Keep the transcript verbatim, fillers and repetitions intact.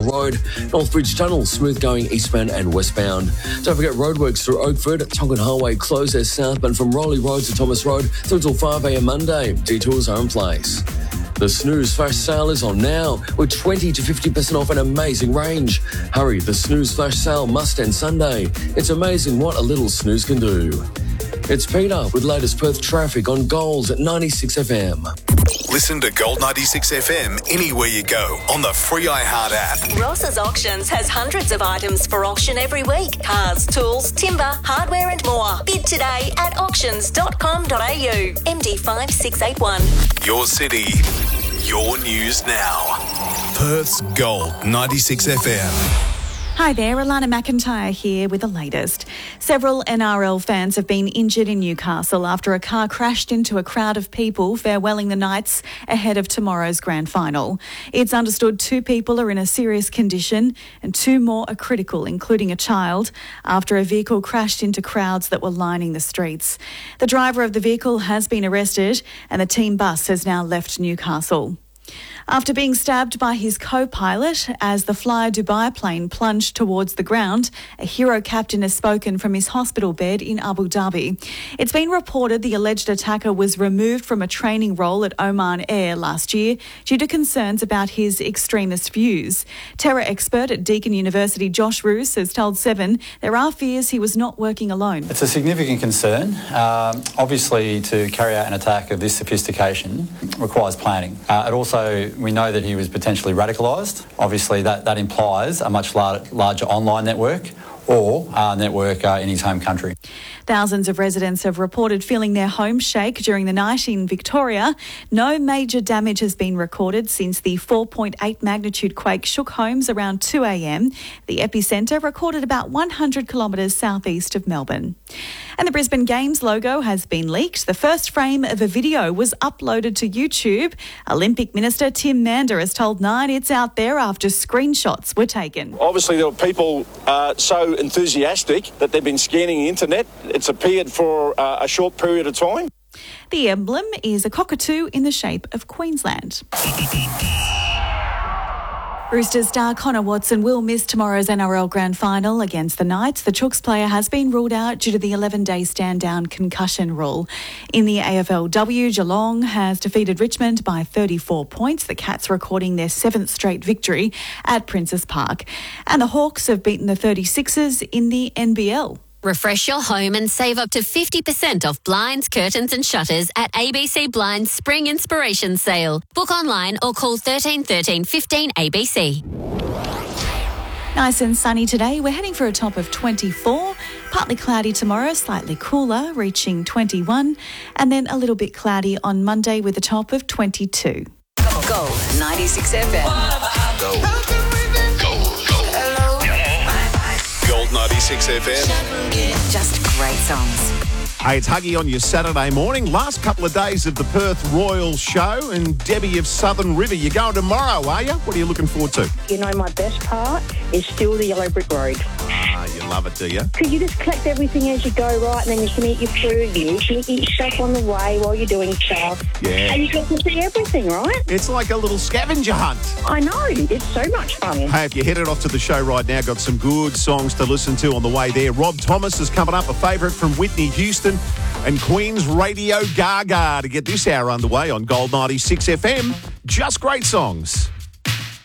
Road. Northbridge Tunnel, smooth going eastbound and westbound. Don't forget roadworks through Oakford. Tongan Highway closed there southbound from Rowley Road to Thomas Road through till five a.m. Monday. Detours are in place. The Snooze Flash Sale is on now with twenty to fifty percent off an amazing range. Hurry, the Snooze Flash Sale must end Sunday. It's amazing what a little snooze can do. It's Peter with latest Perth traffic on Gold at ninety-six F M. Listen to Gold ninety-six F M anywhere you go on the free iHeart app. Ross's Auctions has hundreds of items for auction every week. Cars, tools, timber, hardware and more. Bid today at auctions dot com dot a u. M D five six eight one. Your city, your news now. Perth's Gold ninety-six F M. Hi there, Alana McIntyre here with the latest. Several N R L fans have been injured in Newcastle after a car crashed into a crowd of people farewelling the Knights ahead of tomorrow's grand final. It's understood two people are in a serious condition and two more are critical, including a child, after a vehicle crashed into crowds that were lining the streets. The driver of the vehicle has been arrested and the team bus has now left Newcastle. After being stabbed by his co-pilot as the Fly Dubai plane plunged towards the ground, a hero captain has spoken from his hospital bed in Abu Dhabi. It's been reported the alleged attacker was removed from a training role at Oman Air last year due to concerns about his extremist views. Terror expert at Deakin University Josh Roos has told Seven there are fears he was not working alone. It's a significant concern. Um, obviously, to carry out an attack of this sophistication requires planning. Uh, it also We know that he was potentially radicalised. Obviously, that, that implies a much lar- larger online network or a network uh, in his home country. Thousands of residents have reported feeling their homes shake during the night in Victoria. No major damage has been recorded since the four point eight magnitude quake shook homes around two a.m. The epicentre recorded about one hundred kilometres southeast of Melbourne. And the Brisbane Games logo has been leaked. The first frame of a video was uploaded to YouTube. Olympic Minister Tim Mander has told Nine it's out there after screenshots were taken. Obviously, there were people uh, so enthusiastic that they've been scanning the internet. It's appeared for uh, a short period of time. The emblem is a cockatoo in the shape of Queensland. Roosters star Connor Watson will miss tomorrow's N R L Grand Final against the Knights. The Chooks player has been ruled out due to the eleven-day stand-down concussion rule. In the A F L W, Geelong has defeated Richmond by thirty-four points. The Cats recording their seventh straight victory at Princes Park. And the Hawks have beaten the thirty-sixers in the N B L. Refresh your home and save up to fifty percent off blinds, curtains and shutters at A B C Blinds Spring Inspiration Sale. Book online or call thirteen thirteen fifteen A B C. Nice and sunny today. We're heading for a top of twenty-four. Partly cloudy tomorrow, slightly cooler, reaching twenty-one. And then a little bit cloudy on Monday with a top of twenty-two. Gold ninety-six F M. Gold. Gold ninety-six F M. Just great songs. Hey, it's Huggy on your Saturday morning. Last couple of days of the Perth Royal Show, and Debbie of Southern River. You're going tomorrow, are you? What are you looking forward to? You know, my best part is still the yellow brick road. Ah, you love it, do you? Could you just collect everything as you go, right? And then you can eat your food, you can eat stuff on the way while you're doing stuff. Yeah. And you get to see everything, right? It's like a little scavenger hunt. I know. It's so much fun. Hey, if you're headed off to the show right now, got some good songs to listen to on the way there. Rob Thomas is coming up, a favourite from Whitney Houston, and Queen's Radio Gaga to get this hour underway on Gold ninety-six F M. Just great songs.